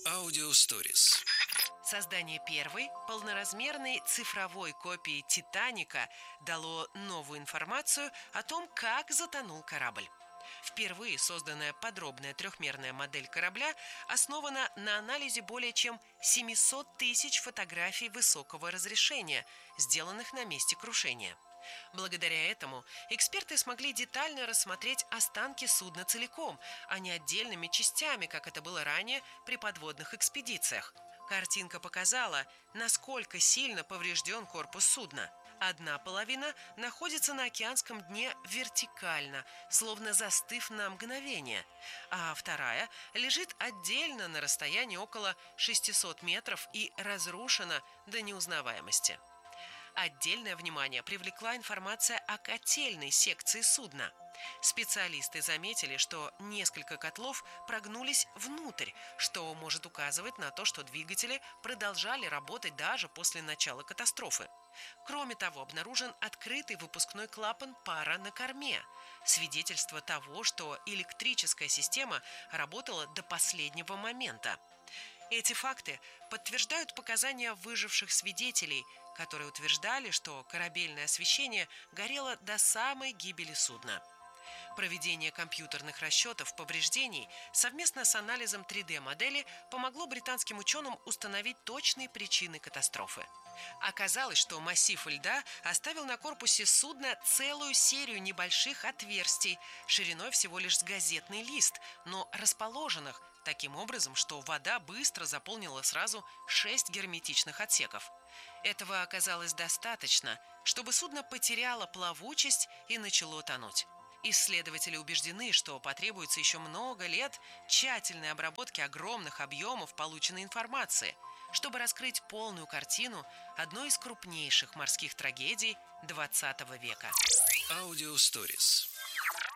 Аудиосторис. Создание первой полноразмерной цифровой копии «Титаника» дало новую информацию о том, как затонул корабль. Впервые созданная подробная трехмерная модель корабля основана на анализе более чем 700 тысяч фотографий высокого разрешения, сделанных на месте крушения. Благодаря этому эксперты смогли детально рассмотреть останки судна целиком, а не отдельными частями, как это было ранее при подводных экспедициях. Картинка показала, насколько сильно поврежден корпус судна. Одна половина находится на океанском дне вертикально, словно застыв на мгновение, а вторая лежит отдельно на расстоянии около 600 метров и разрушена до неузнаваемости. Отдельное внимание привлекла информация о котельной секции судна. Специалисты заметили, что несколько котлов прогнулись внутрь, что может указывать на то, что двигатели продолжали работать даже после начала катастрофы. Кроме того, обнаружен открытый выпускной клапан пара на корме, свидетельство того, что электрическая система работала до последнего момента. Эти факты подтверждают показания выживших свидетелей, которые утверждали, что корабельное освещение горело до самой гибели судна. Проведение компьютерных расчетов повреждений совместно с анализом 3D-модели помогло британским ученым установить точные причины катастрофы. Оказалось, что массив льда оставил на корпусе судна целую серию небольших отверстий, шириной всего лишь с газетный лист, но расположенных таким образом, что вода быстро заполнила сразу 6 герметичных отсеков. Этого оказалось достаточно, чтобы судно потеряло плавучесть и начало тонуть. Исследователи убеждены, что потребуется еще много лет тщательной обработки огромных объемов полученной информации, чтобы раскрыть полную картину одной из крупнейших морских трагедий XX века. Аудиосторис.